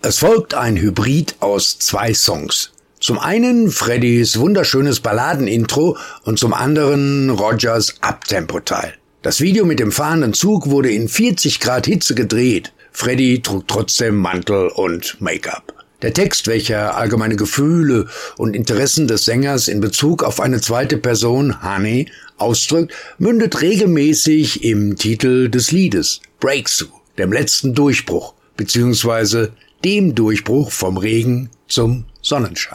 Es folgt ein Hybrid aus 2 Songs. Zum einen Freddys wunderschönes Balladenintro und zum anderen Rogers Abtempo-Teil. Das Video mit dem fahrenden Zug wurde in 40 Grad Hitze gedreht. Freddy trug trotzdem Mantel und Make-up. Der Text, welcher allgemeine Gefühle und Interessen des Sängers in Bezug auf eine zweite Person, Honey, ausdrückt, mündet regelmäßig im Titel des Liedes, Breakthrough, dem letzten Durchbruch, beziehungsweise dem Durchbruch vom Regen zum Sonnenschein.